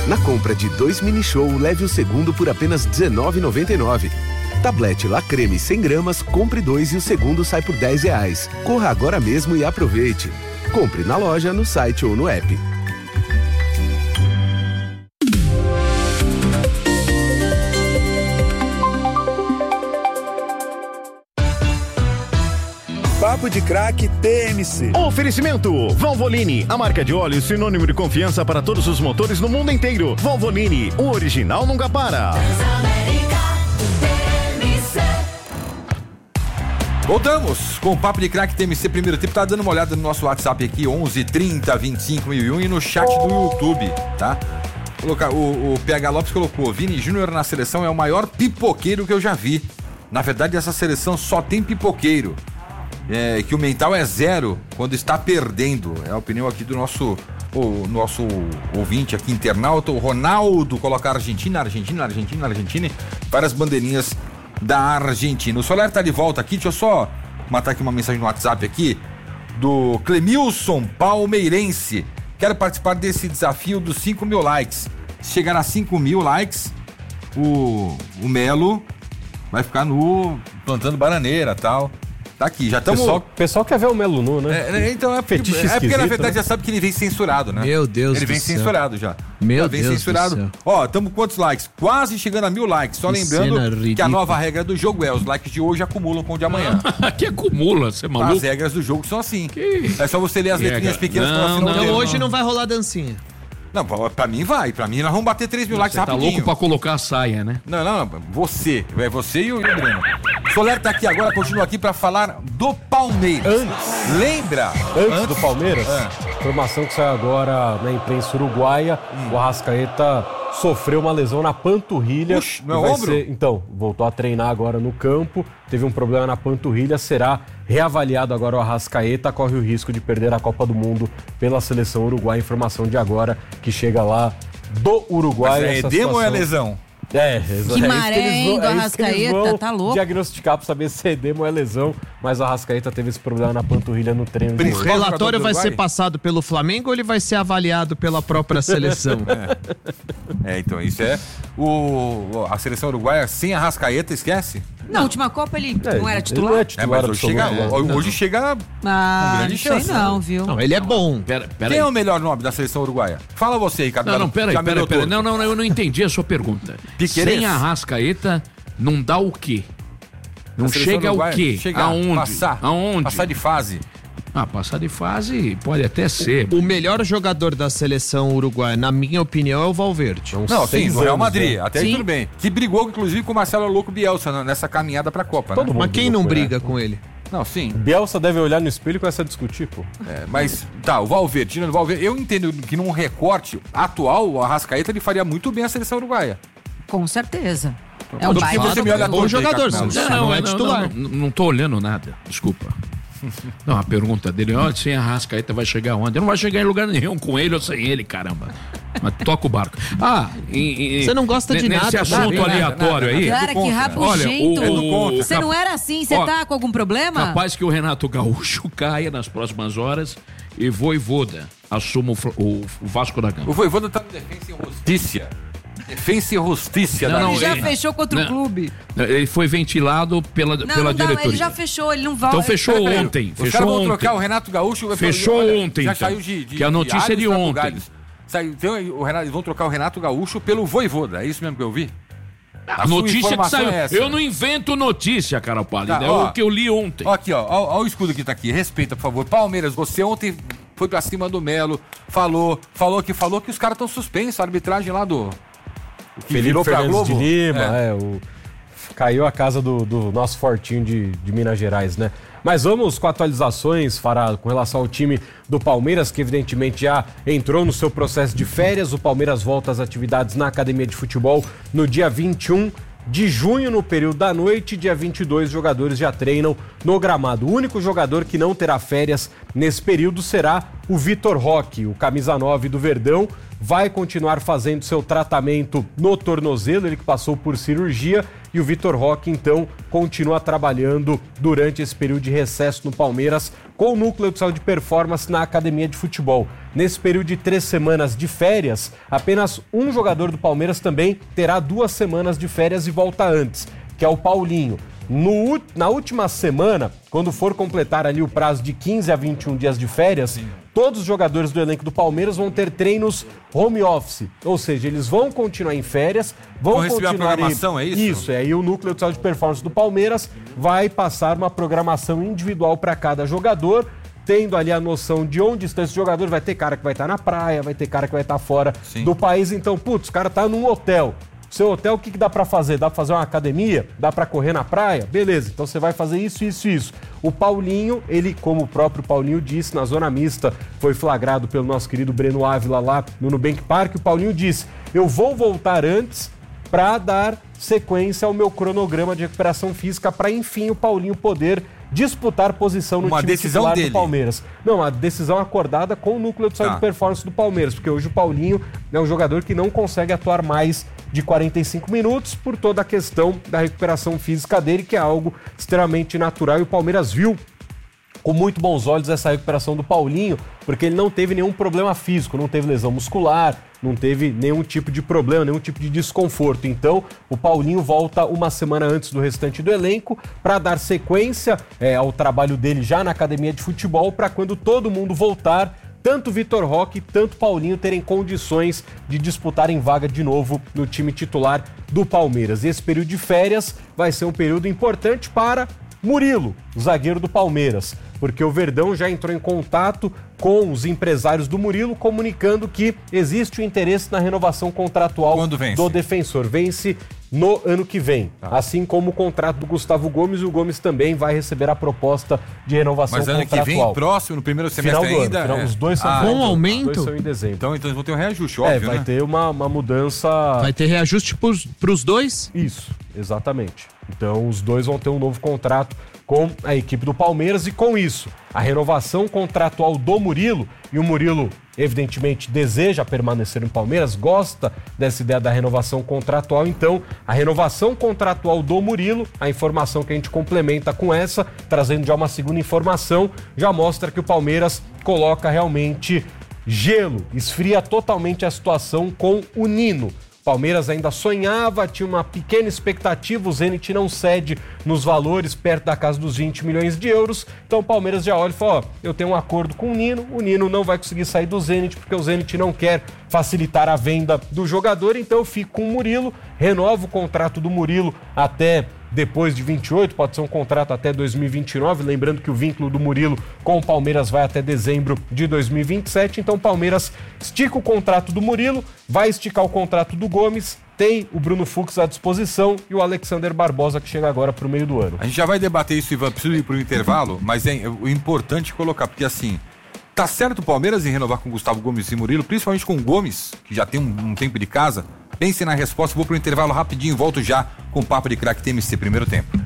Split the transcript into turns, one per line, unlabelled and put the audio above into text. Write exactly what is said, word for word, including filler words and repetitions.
Na compra de dois mini show, leve o segundo por apenas dezenove reais e noventa e nove centavos. Tablete La Creme cem gramas, compre dois e o segundo sai por dez reais. Corra agora mesmo e aproveite. Compre na loja, no site ou no app.
Papo de Craque T M C.
Oferecimento Valvoline, a marca de óleo sinônimo de confiança para todos os motores no mundo inteiro. Valvoline, o original nunca para.
Voltamos com o Papo de Craque T M C primeiro tempo. Tá dando uma olhada no nosso WhatsApp aqui, onze trinta, vinte e cinco mil e um, e no chat do YouTube, tá? Colocar, o, o P H Lopes colocou: Vini Júnior na seleção é o maior pipoqueiro que eu já vi. Na verdade, essa seleção só tem pipoqueiro. É, que o mental é zero quando está perdendo. É a opinião aqui do nosso, o nosso ouvinte aqui, internauta. O Ronaldo coloca Argentina, Argentina, Argentina, Argentina. Várias bandeirinhas da Argentina. O Soler tá de volta aqui. Deixa eu só matar aqui uma mensagem no WhatsApp aqui do Clemilson Palmeirense. Quero participar desse desafio dos cinco mil likes. Se chegar a cinco mil likes, o, o Melo vai ficar nu plantando bananeira e tal. Tá aqui, já estamos...
O pessoal quer ver o Melo nu, né?
É, então é porque, é porque na verdade né? já sabe que ele vem censurado, né?
Meu Deus
Ele
do
vem
céu.
censurado já.
Meu
já vem
Deus
censurado.
do céu.
Ó, estamos com quantos likes? Quase chegando a mil likes. Só
Que
lembrando
cena
que a
ridícula.
nova regra do jogo é: os likes de hoje acumulam com o de amanhã.
Que acumula, você é maluco?
As regras do jogo são assim.
Que...
É só você ler as
Que
letrinhas
regra?
pequenas.
Não,
pra você
não,
Então
ler.
hoje não vai rolar dancinha.
Não, pra, pra mim vai. Pra mim nós vamos bater três mil likes
Você tá
rapidinho.
louco pra colocar a saia, né?
Não, não, não. Você. É você e o, e o Breno. Soler tá aqui agora, continua aqui pra falar do Palmeiras.
Antes.
Lembra?
Antes,
Antes
do Palmeiras,
Ah.
informação que saiu agora na imprensa uruguaia,
Hum.
o Arrascaeta sofreu uma lesão na panturrilha.
Oxe,
e
não é
vai
ombro?
ser- então, voltou a treinar agora no campo, teve um problema na panturrilha, será reavaliado agora o Arrascaeta, corre o risco de perder a Copa do Mundo pela seleção uruguaia. Informação de agora que chega lá do Uruguai.
Mas é
essa
edema ou é
situação.
lesão?
É, exato.
Que
É
maré,
isso que eles
hein,
vão-
do
é isso que eles
Arrascaeta,
vão
tá louco.
diagnosticar pra saber se é edema ou é lesão, mas o Arrascaeta teve esse problema na panturrilha no treino de
O
hoje.
Principal jogador
relatório
do
vai
Uruguai?
ser passado pelo Flamengo ou ele vai ser avaliado pela própria seleção?
É, então, isso é. O, a seleção uruguaia sem Arrascaeta, esquece?
Na última Copa ele
É,
não era
ele
titular?
não é
É,
titular
mas hoje chega,
absoluto, né?
hoje chega.
Ah,
grande
não sei
chance,
não,
né?
viu?
Não, ele é bom.
Pera, pera
Quem
aí.
é o melhor nome da seleção uruguaia? Fala você, Ricardo.
Não, não, pera aí,
Já
pera aí,
melhorou
pera aí.
tudo.
Não, não, eu não entendi a sua pergunta.
Piquerez?
Sem a Arrascaeta, não dá o quê? Não
A seleção
chega ao
uruguaia
quê?
Chega
Aonde?
Passar,
Aonde?
Passar de fase.
Ah, passar de fase pode até ser.
O melhor jogador da seleção uruguaia, na minha opinião, é o Valverde.
Uns
Não, sim,
seis
no Real
anos,
Madrid.
né?
Até aí
Sim.
tudo bem. Que brigou, inclusive, com o Marcelo Louco Bielsa nessa caminhada pra Copa,
Todo
né?
mundo
Mas quem
brigou
não
com ele,
briga
né?
com ele?
Não, sim.
Bielsa deve olhar no espelho e começa a discutir, pô.
É, mas, tá, o Valverde, tirando o Valverde, eu entendo que num recorte atual, o Arrascaeta ele faria muito bem a seleção uruguaia.
Com certeza. É
Quando
um baita
você me olha
jogador.
Bom
todo,
jogador,
Ricardo,
sim.
Não,
Não
não,
é
não,
titular.
Não, não, não tô olhando nada, desculpa. Não, a pergunta dele é: olha, sem a Arrascaeta vai chegar onde? Não vai chegar em lugar nenhum com ele ou sem ele, caramba. Mas toca o barco. Ah, e, e,
Você não gosta de
nesse
nada,
assunto
nada,
aleatório
nada,
aí.
nada.
Cara, que
contra.
rabugento.
Olha, o- o-
Você não era assim? Você
Ó,
tá com algum problema?
Capaz que o Renato Gaúcho caia nas próximas horas e Voivoda assuma o, Fla- o- o Vasco da Gama.
O Voivoda tá no Defensa e Justiça. Defensa e Justiça.
Não,
da
não,
Ele já
ele-
fechou contra
não.
o clube.
Ele foi ventilado pela,
Não,
pela
não dá,
diretoria.
ele já fechou, ele não vai.
Então fechou
Peraí, peraí,
ontem.
Os
Fechou
caras vão
ontem.
trocar o Renato Gaúcho.
Fechou
olha,
ontem,
Já
então.
saiu de, de
Que a notícia
de
é de
alhos pra
ontem.
bugalhos. Saiu, então, o Renato, eles vão trocar o Renato Gaúcho pelo Voivoda. É isso mesmo que eu vi?
A
sua
notícia que
informação
saiu.
é essa.
Eu não invento notícia, cara pálida.
Tá,
é
ó.
o que eu li ontem.
Ó, aqui, ó. Ó, ó o escudo que tá aqui. Respeita, por favor. Palmeiras, você ontem foi pra cima do Melo, falou, falou que falou que os caras estão suspensos. A arbitragem lá do... Que
Felipe
virou pra
Fernandes
Globo.
de Lima,
É.
é, o... caiu a casa do, do nosso fortinho de, de Minas Gerais, né? Mas vamos com atualizações, Fará, com relação ao time do Palmeiras, que evidentemente já entrou no seu processo de férias. O Palmeiras volta às atividades na academia de futebol no dia vinte e um de junho, no período da noite. Dia vinte e dois, os jogadores já treinam no gramado. O único jogador que não terá férias nesse período será o Vitor Roque, o camisa nove do Verdão. Vai continuar fazendo seu tratamento no tornozelo, ele que passou por cirurgia, e o Vitor Roque, então, continua trabalhando durante esse período de recesso no Palmeiras com o núcleo de saúde e performance na academia de futebol. nesse período de três semanas de férias, apenas um jogador do Palmeiras também terá duas semanas de férias e volta antes, que é o Paulinho. No, na última semana, quando for completar ali o prazo de quinze a vinte e um dias de férias, Sim. todos os jogadores do elenco do Palmeiras vão ter treinos home office, ou seja, eles vão continuar em férias, vão, vão receber continuar a
programação,
em...
é isso?
Isso, e aí o núcleo de saúde de performance do Palmeiras vai passar uma programação individual para cada jogador, tendo ali a noção de onde está esse jogador. Vai ter cara que vai estar na praia, vai ter cara que vai estar fora Sim. do país, então, putz, o cara tá num hotel. Seu hotel, o que, que dá pra fazer? Dá pra fazer uma academia? Dá pra correr na praia? Beleza, então você vai fazer isso, isso, isso. O Paulinho, ele, como o próprio Paulinho disse, na zona mista, foi flagrado pelo nosso querido Breno Ávila lá no Nubank Park, o Paulinho disse, eu vou voltar antes pra dar sequência ao meu cronograma de recuperação física para, enfim, o Paulinho poder disputar posição no
uma
time
decisão
titular
dele.
do Palmeiras. Não, a decisão acordada com o núcleo de saúde de performance do Palmeiras, porque hoje o Paulinho é um jogador que não consegue atuar mais de quarenta e cinco minutos por toda a questão da recuperação física dele, que é algo extremamente natural, e o Palmeiras viu com muito bons olhos essa recuperação do Paulinho, porque ele não teve nenhum problema físico, não teve lesão muscular, não teve nenhum tipo de problema, nenhum tipo de desconforto. Então, o Paulinho volta uma semana antes do restante do elenco para dar sequência é, ao trabalho dele já na academia de futebol, para quando todo mundo voltar, tanto Vitor Roque, tanto Paulinho terem condições de disputarem vaga de novo no time titular do Palmeiras. E esse período de férias vai ser um período importante para Murilo, o zagueiro do Palmeiras, porque o Verdão já entrou em contato com os empresários do Murilo, comunicando que existe o interesse na renovação contratual do defensor. Vence no ano que vem, tá. Assim como o contrato do Gustavo Gomes, e o Gomes também vai receber a proposta de renovação contratual.
Mas ano que vem, próximo, no primeiro semestre
final do
ainda...
Ano, final,
é.
Os dois são
ah, com aumento?
Os dois são em dezembro.
Então, então eles vão ter um reajuste, óbvio,
É, vai
né?
ter uma, uma mudança...
Vai ter reajuste pros, pros dois?
Isso, exatamente. Então, os dois vão ter um novo contrato com a equipe do Palmeiras, e com isso, a renovação contratual do Murilo, e o Murilo, evidentemente, deseja permanecer no Palmeiras, gosta dessa ideia da renovação contratual, então, a renovação contratual do Murilo, a informação que a gente complementa com essa, trazendo já uma segunda informação, já mostra que o Palmeiras coloca realmente gelo, esfria totalmente a situação com o Nino. Palmeiras ainda sonhava, tinha uma pequena expectativa, o Zenit não cede nos valores perto da casa dos vinte milhões de euros, então o Palmeiras já olha e fala, ó, eu tenho um acordo com o Nino, o Nino não vai conseguir sair do Zenit, porque o Zenit não quer facilitar a venda do jogador, então eu fico com o Murilo, renovo o contrato do Murilo até depois de vinte e oito, pode ser um contrato até dois mil e vinte e nove, lembrando que o vínculo do Murilo com o Palmeiras vai até dezembro de dois mil e vinte e sete, então o Palmeiras estica o contrato do Murilo, vai esticar o contrato do Gomes, tem o Bruno Fux à disposição e o Alexander Barbosa, que chega agora para o meio do ano.
A gente já vai debater isso, Ivan, preciso ir para o intervalo, mas é o importante colocar, porque assim, tá certo o Palmeiras em renovar com Gustavo Gomes e Murilo, principalmente com o Gomes, que já tem um, um tempo de casa. Pense na resposta, vou pro intervalo rapidinho, volto já com o Papo de Craque T M C, primeiro tempo.